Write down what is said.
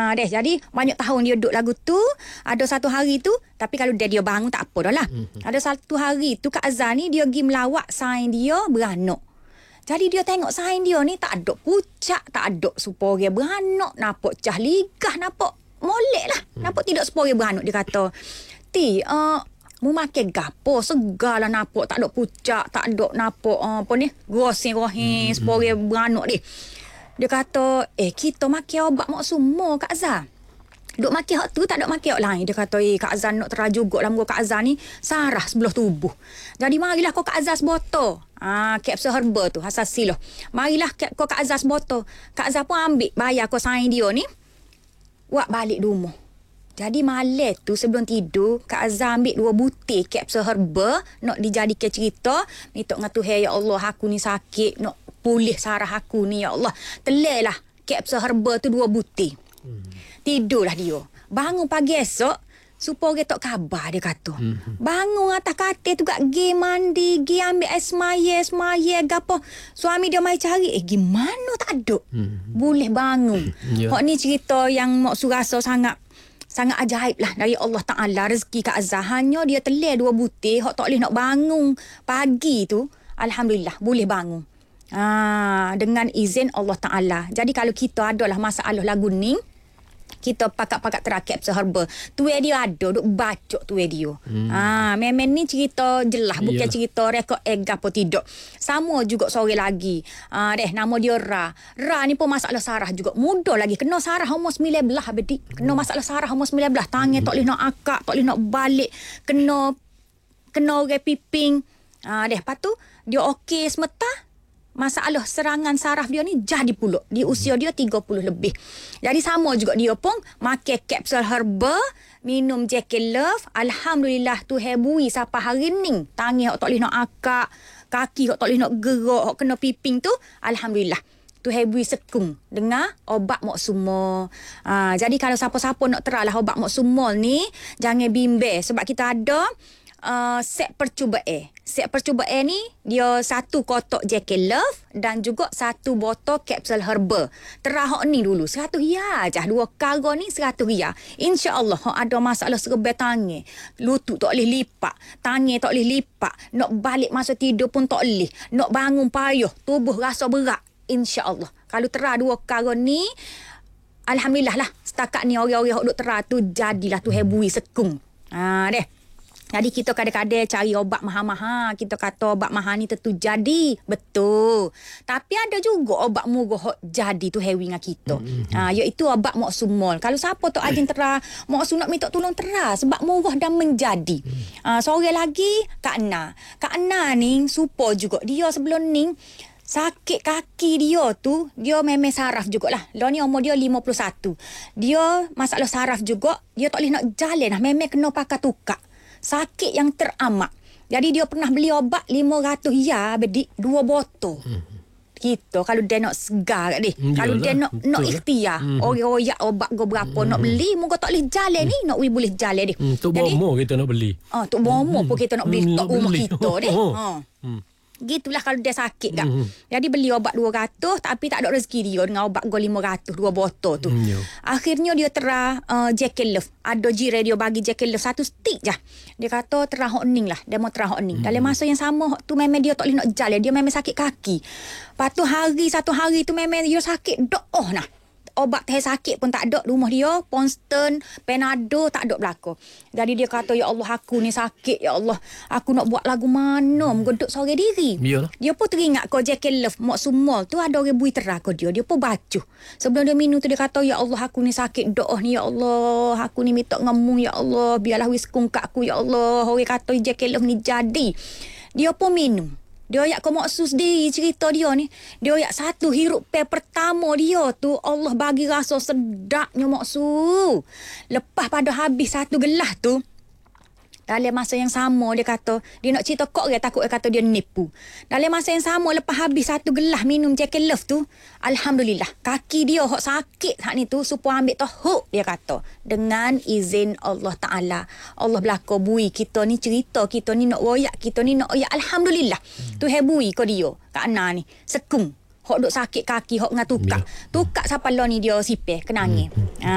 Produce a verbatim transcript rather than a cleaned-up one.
Ah, deh, jadi banyak tahun dia duduk lagu tu. Ada satu hari tu, tapi kalau dia dia bangun tak apa dah lah. Mm-hmm. Ada satu hari tu Kak Azhar ni dia pergi melawat sain dia beranak. Jadi dia tengok sain dia ni tak ada pucak, tak ada supaya beranak, nampak cah ligah, nampak molek lah. Mm. Nampak tidak supaya beranak. Dia kata, Ti, uh, mu makan gapo segala nampak tak ada pucak, tak ada nampak uh, apa ni, gosing-rohin mm-hmm. supaya beranak dia. Dia kata, eh kita makan obat mak semua Kak Azhar. Duk makan hak tu tak ada makan hak lain. Dia kata, eh Kak Azhar nak terah juga lah Kak Azhar ni sarah sebelah tubuh. Jadi marilah kau Kak Azhar sebotol. Ah, kapsul herba tu hasasi loh. Marilah kau Kak Azhar sebotol. Kak Azhar pun ambil bayar kau sain dia ni. Buat balik rumah. Jadi malam tu sebelum tidur, Kak Azhar ambil dua butir kapsul herba nak dijadikan cerita. Minta dengan Tuhan, ya Allah aku ni sakit, nak pulih sarah aku ni ya Allah. Telailah kapsul herba tu dua butir. Hmm. Tidurlah dia. Bangun pagi esok, supaya tak khabar dia kata. Hmm. Bangun atas katil tu gak gi mandi, gi ambil air semaya, semaya gapo. Suami dia mai cari, eh gimana tak ada. Hmm. Boleh bangun. Yeah. Hak ni cerita yang mak su rasa sangat sangat ajaib lah dari Allah Ta'ala. Rezeki Kak Azhar hanya dia telai dua butir, hak tak boleh nak bangun pagi tu, alhamdulillah boleh bangun. Ah, dengan izin Allah Ta'ala. Jadi kalau kita adalah masalah lagu ni, kita pakat-pakat terakap seherba. Tuai dia ada, duk bacok tuai dia. Hmm. Ah, memang ni cerita jelas, bukan yeah. cerita rekod egg apa tidak. Sama juga sore lagi. Ah, deh, nama dia Ra. Ra ni pun masalah sarah juga. Muda lagi. Kena sarah umur sembilan belas, Abedi. Kena masalah sarah umur sembilan belas. Tangan hmm. tak boleh nak akak, tak boleh nak balik. Kena, kena orang piping. Ah, deh, lepas tu, dia okey semeta. Masalah serangan saraf dia ni jadi pulak. Di usia dia tiga puluh lebih. Jadi sama juga dia pun makan kapsul herba, minum Jackie Love. Alhamdulillah tu hebui sampai hari ni. Tangan hok tak boleh nak akak, kaki hok tak boleh nak gerak, hok kena piping tu, alhamdulillah. Tu hebui sekung dengan obat mok sumol. Ha, jadi kalau siapa-siapa nak teralah obat mok sumol ni, jangan bimbang sebab kita ada Uh, set percubaan. Set percubaan ni dia satu kotak Jackie Love dan juga satu botol kapsul herba. Terah hok ni dulu seratus riyal aja. Dua kargo ni seratus riyal. Insya-Allah hok ada masalah serba tangan, lutut tak boleh lipat, tangan tak boleh lipat, nak balik masa tidur pun tak boleh, nak bangun payah, tubuh rasa berat. Insya-Allah kalau terah dua kargo ni, alhamdulillah lah setakat ni orang-orang hok duk terah tu jadilah tu hebui sekung. Ha deh. Jadi kita kadang-kadang cari obat mahal-mahal. Kita kata obat mahal ni tentu jadi. Betul. Tapi ada juga obat murah jadi tu hewi dengan kita. Mm-hmm. Ha, iaitu obat mak sumol. Kalau siapa tu ajin terah, mak su nak minta tolong terah. Sebab murah dan menjadi. Mm. Ha, seorang lagi, Kak Na. Kak Na ni, supo juga. Dia sebelum ni, sakit kaki dia tu, dia memang saraf jugalah. Dia ni umur dia lima puluh satu. Dia masalah saraf juga. Dia tak boleh nak jalan lah. Memang kena pakai tukar. Sakit yang teramat. Jadi dia pernah beli obat lima ratus riyal, Bedik, dua botol. Hmm. Gitu. Kalau dia nak segar dia. Hmm, kalau dia nak betul nak ikhtiar. Hmm. Orang-orang obat go berapa hmm. nak beli, muka tak boleh jalan hmm. ni, nak we boleh jalan dia. Hmm, tok bomo kita nak beli. Ah, tok bomo hmm. pun kita nak beli hmm, tok rumah beli. kita dia. Oh. Ha. Hmm. Gitulah kalau dia sakit kan. Mm-hmm. Jadi beli obat dua ratus tapi tak ada rezeki dia dengan obat go lima ratus dua botol tu. Mm-hmm. Akhirnya dia terah uh, Jackie Love. Ada jiran dia bagi Jackie Love satu stick je. Dia kata terah hok ning lah. Dia mau terah hok ning. Mm-hmm. Dalam masa yang sama tu memang dia tak boleh nak jalan. Dia memang sakit kaki. Lepas tu hari satu hari tu memang dia sakit doh nah. Obat teh sakit pun tak ada rumah dia, Ponston, Panado tak ada belaka. Jadi dia kata, ya Allah aku ni sakit, ya Allah. Aku nak buat lagu mana, menggodok sore diri. Yalah. Dia pun teringat kau Jackie Love, mak sumol tu ada orang bui terah kau dia. Dia pun baca. Sebelum dia minum tu dia kata, ya Allah aku ni sakit doh ni, ya Allah. Aku ni minta ngemu, ya Allah. Biarlah wiskung kat aku, ya Allah. Orang kata Jackie Love ni jadi. Dia pun minum. Dia ayak kau maksud sendiri cerita dia ni. Dia ayak satu hirup pe pertama dia tu, Allah bagi rasa sedapnya maksud. Lepas pada habis satu gelas tu, dalam masa yang sama dia kata, dia nak cerita kok dia takut dia kata dia nipu. Dalam masa yang sama lepas habis satu gelas minum Jackie Love tu, alhamdulillah kaki dia hok sakit hak ni tu supaya ambil tahuk dia kata. Dengan izin Allah Ta'ala. Allah belaka bui kita ni cerita, kita ni nak royak, kita ni nak royak, alhamdulillah. Hmm. Tu hebui kau dia, Kak Ana ni. Sekung. Hok duk sakit kaki, hok dengan tukak. Yeah. Tukak siapa lo ni dia sipeh, kenangin. Hmm.